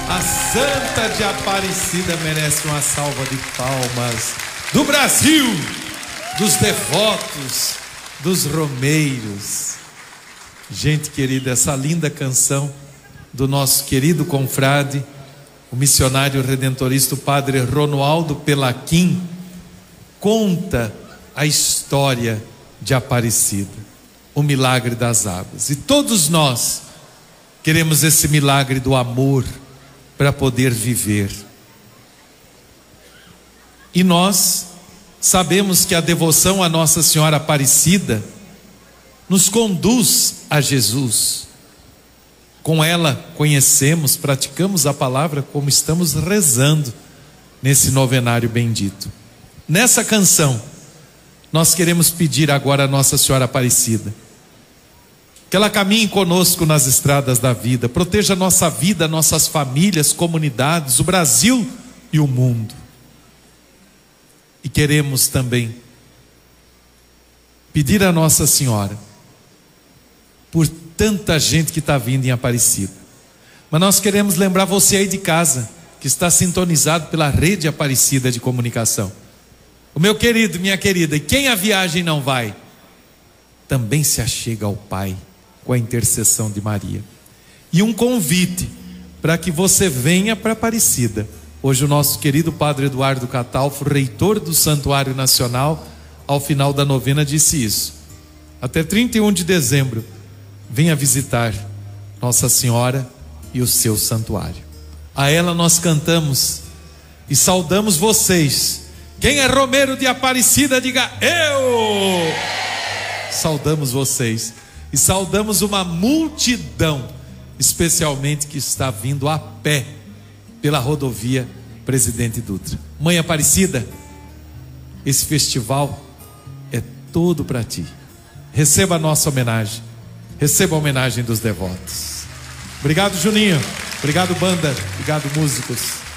A Santa de Aparecida merece uma salva de palmas do Brasil, dos devotos, dos romeiros. Gente querida, essa linda canção do nosso querido confrade, o missionário redentorista, o padre Romualdo Pelaquim, conta a história de Aparecida, o milagre das águas. E todos nós queremos esse milagre do amor para poder viver. E nós sabemos que a devoção a Nossa Senhora Aparecida nos conduz a Jesus. Com ela conhecemos, praticamos a palavra como estamos rezando nesse novenário bendito. Nessa canção, nós queremos pedir agora a Nossa Senhora Aparecida que ela caminhe conosco nas estradas da vida, proteja a nossa vida, nossas famílias, comunidades, o Brasil e o mundo. E queremos também pedir a Nossa Senhora por tanta gente que está vindo em Aparecida. Mas nós queremos lembrar você aí de casa, que está sintonizado pela rede Aparecida de comunicação. O meu querido, minha querida, e quem a viagem não vai, também se achega ao Pai com a intercessão de Maria. E um convite para que você venha para Aparecida. Hoje o nosso querido Padre Eduardo Catalfo, reitor do Santuário Nacional, ao final da novena disse isso. Até 31 de dezembro, venha visitar Nossa Senhora e o seu santuário. A ela nós cantamos e saudamos vocês. Quem é romeiro de Aparecida, diga eu! Saudamos vocês. E saudamos uma multidão, especialmente que está vindo a pé pela rodovia Presidente Dutra. Mãe Aparecida, esse festival é todo para ti. Receba a nossa homenagem. Receba a homenagem dos devotos. Obrigado, Juninho. Obrigado, banda. Obrigado, músicos.